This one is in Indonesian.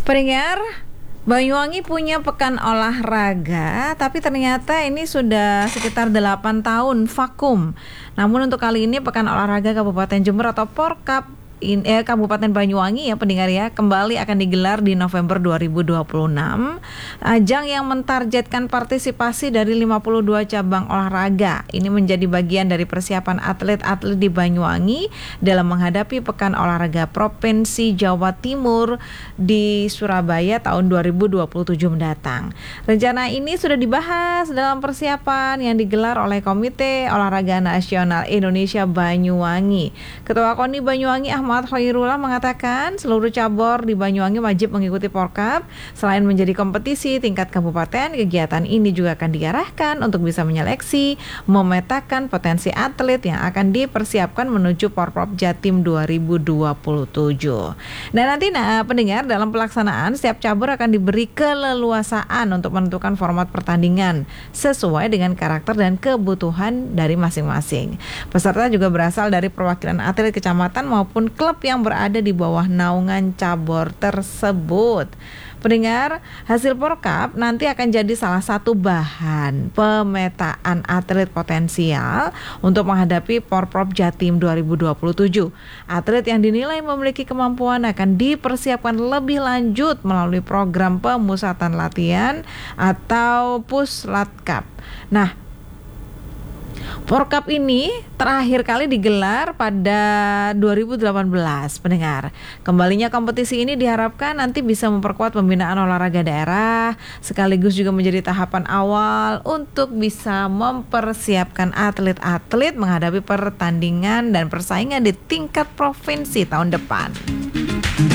Pendengar, Banyuwangi punya pekan olahraga, tapi ternyata ini sudah sekitar 8 tahun vakum. Namun untuk kali ini pekan olahraga Kabupaten Jember atau Porkap Kabupaten Banyuwangi ya pendengar ya, kembali akan digelar di November 2026. Ajang yang mentargetkan partisipasi dari 52 cabang olahraga. Ini menjadi bagian dari persiapan atlet-atlet di Banyuwangi dalam menghadapi Pekan Olahraga Provinsi Jawa Timur di Surabaya tahun 2027 mendatang. Rencana ini sudah dibahas dalam persiapan yang digelar oleh Komite Olahraga Nasional Indonesia Banyuwangi. Ketua KONI Banyuwangi Ahmad Khairullah mengatakan seluruh cabur di Banyuwangi wajib mengikuti Porkap. Selain menjadi kompetisi tingkat kabupaten, kegiatan ini juga akan diarahkan untuk bisa menyeleksi, memetakan potensi atlet yang akan dipersiapkan menuju Porprov Jatim 2027. Dan nanti pendengar, dalam pelaksanaan setiap cabur akan diberi keleluasaan untuk menentukan format pertandingan sesuai dengan karakter dan kebutuhan dari masing-masing. Peserta juga berasal dari perwakilan atlet kecamatan maupun klub yang berada di bawah naungan cabur tersebut. Pendengar, hasil Porkap nanti akan jadi salah satu bahan pemetaan atlet potensial untuk menghadapi Porprov Jatim 2027. Atlet yang dinilai memiliki kemampuan akan dipersiapkan lebih lanjut melalui program pemusatan latihan atau Puslatkap. Nah, Porkap ini terakhir kali digelar pada 2018, pendengar. Kembalinya kompetisi ini diharapkan nanti bisa memperkuat pembinaan olahraga daerah, sekaligus juga menjadi tahapan awal untuk bisa mempersiapkan atlet-atlet menghadapi pertandingan dan persaingan di tingkat provinsi tahun depan.